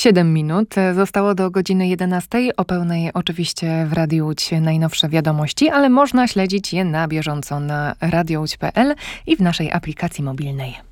7 minut zostało do godziny 11. O pełnej oczywiście w Radiu Łódź najnowsze wiadomości, ale można śledzić je na bieżąco na radiołódź.pl i w naszej aplikacji mobilnej.